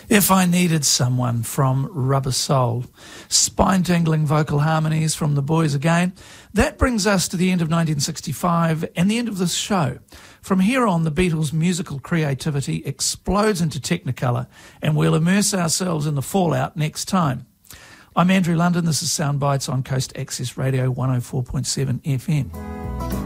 If I Needed Someone from Rubber Soul. Spine-tingling vocal harmonies from the boys again. That brings us to the end of 1965 and the end of this show. From here on, the Beatles' musical creativity explodes into Technicolor, and we'll immerse ourselves in the fallout next time. I'm Andrew London. This is Sound Bites on Coast Access Radio 104.7 FM.